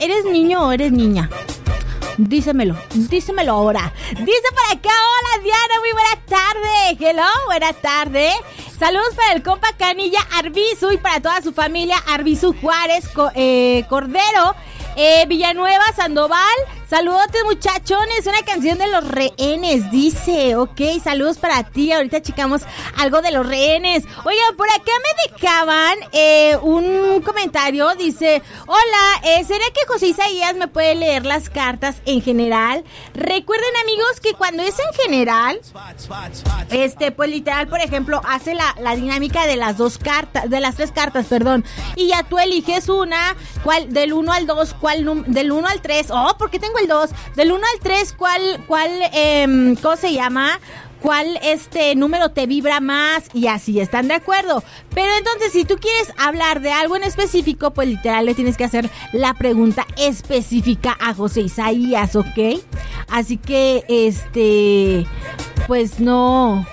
¿eres niño o eres niña? Dísemelo ahora. Dice por acá, hola Diana, muy buena tarde. Hello, buena tarde. Saludos para el compa Canilla Arbizu y para toda su familia Arbizu Juárez, Cordero, Villanueva, Sandoval. Saludotes muchachones, una canción de Los Rehenes, dice. Ok, saludos para ti, ahorita checamos algo de Los Rehenes. Oigan, por acá me dejaban un comentario, dice: hola, ¿será que José Isaías me puede leer las cartas en general? Recuerden amigos que cuando es en general, pues literal, por ejemplo, hace la dinámica de las dos cartas, de las tres cartas, perdón, y ya tú eliges una, cuál, del 1 al 2, del 1 al 3, ¿por qué tengo el 2? Del 1 al 3, ¿cómo se llama? ¿Cuál número te vibra más? Y así, ¿están de acuerdo? Pero entonces, si tú quieres hablar de algo en específico, pues literal le tienes que hacer la pregunta específica a José Isaías, ¿ok? Así que, pues no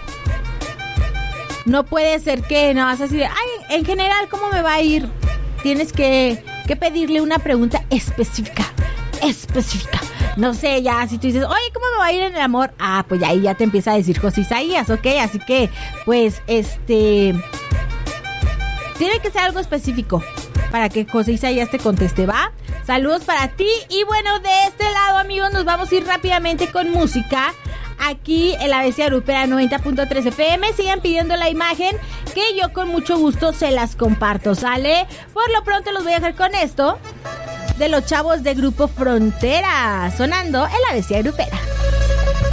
puede ser que no vas a decir, ay, en general, ¿cómo me va a ir? Tienes que pedirle una pregunta específica. No sé, ya, si tú dices, oye, ¿cómo me va a ir en el amor? Pues ahí ya te empieza a decir José Isaías, ¿ok? Así que, pues, tiene que ser algo específico para que José Isaías te conteste, ¿va? Saludos para ti. Y bueno, de este lado, amigos, nos vamos a ir rápidamente con música. Aquí en la Bestia Grupera 90.3 FM. Sigan pidiendo la imagen que yo con mucho gusto se las comparto, ¿sale? Por lo pronto los voy a dejar con esto de los chavos de Grupo Frontera, sonando en la Bestia Grupera.